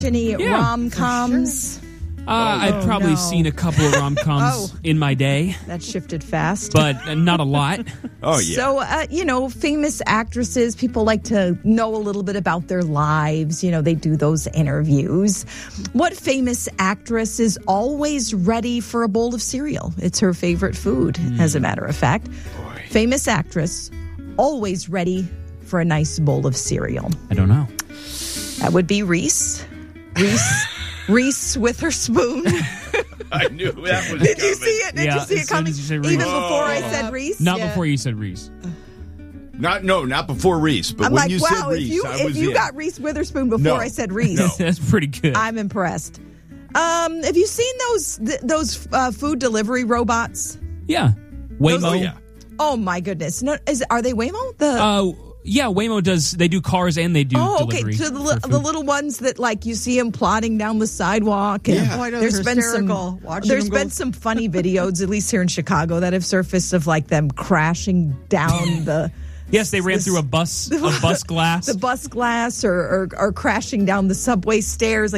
Any rom-coms? I've probably seen a couple of rom-coms in my day. That shifted fast. But not a lot. Oh, yeah. So, famous actresses, people like to know a little bit about their lives. They do those interviews. What famous actress is always ready for a bowl of cereal? It's her favorite food, as a matter of fact. Boy. Famous actress, always ready for a nice bowl of cereal. I don't know. That would be Reese. Reese with her spoon. I knew that was Did you see it? Did you see it coming? Even before I said Reese? Not before you said Reese. Not before Reese, but I'm when like, you wow, said Reese, if you got Reese Witherspoon before I said Reese. That's pretty good. I'm impressed. Have you seen those food delivery robots? Yeah. Waymo. Oh, yeah. Oh, my goodness. No, are they Waymo? Yeah, Waymo does. They do cars and they do delivery. So the little ones that you see them plodding down the sidewalk. And Yeah. Oh, I know, there's they're been hysterical. there's been some funny videos, at least here in Chicago, that have surfaced of them crashing down the. Yes, they ran through a bus glass. The bus glass or crashing down the subway stairs.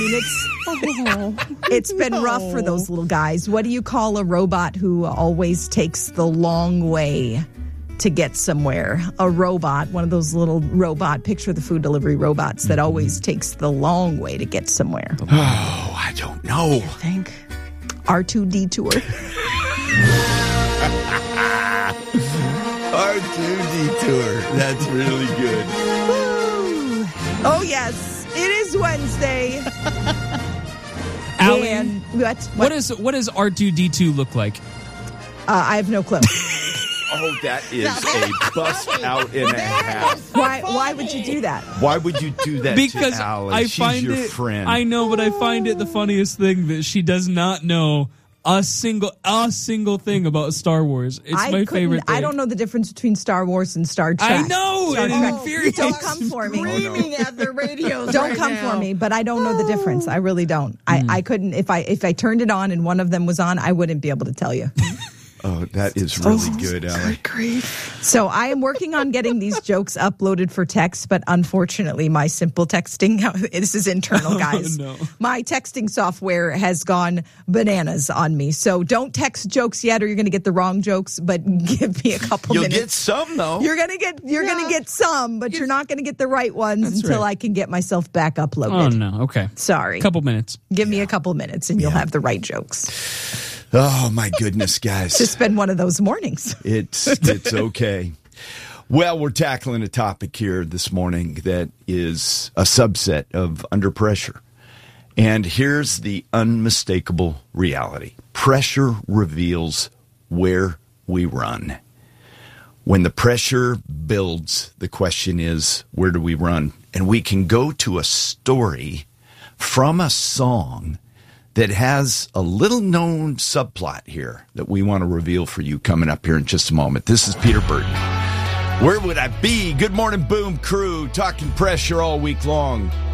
It's been rough for those little guys. What do you call a robot who always takes the long way to get somewhere? A robot, one of those little picture the food delivery robots that always takes the long way to get somewhere. Oh, I don't know. I think. R2D2. R2 detour. That's really good. Oh, yes. It is Wednesday. Allie, And what does R2D2 look like? I have no clue. Oh, that is a bust out and a half. Why would you do that? Why would you do that Because to Allie? I She's find your it. friend. I know, but I find it the funniest thing that she does not know a single thing about Star Wars. It's my favorite thing. I don't know the difference between Star Wars and Star Trek. I know. Star It Trek. infuriates Don't come for me. Screaming at the radios. Don't right come now. for me, but I don't know the difference. I really don't. I couldn't if I turned it on and one of them was on, I wouldn't be able to tell you. Oh, that is really good, Allie. Good grief. So I am working on getting these jokes uploaded for text, but unfortunately my simple texting, this is internal, guys. No. My texting software has gone bananas on me. So don't text jokes yet or you're going to get the wrong jokes, but give me a couple You'll minutes. get some, though. You're gonna get some, but you're not gonna get the right ones until right. I can get myself back uploaded. Oh no. Okay. Sorry. Couple minutes. Give me a couple minutes and you'll have the right jokes. Oh, my goodness, guys. It's been one of those mornings. It's okay. Well, we're tackling a topic here this morning that is a subset of under pressure. And here's the unmistakable reality. Pressure reveals where we run. When the pressure builds, the question is, where do we run? And we can go to a story from a song that has a little-known subplot here that we want to reveal for you coming up here in just a moment. This is Peter Burton. Where would I be? Good morning, Boom Crew. Talking pressure all week long.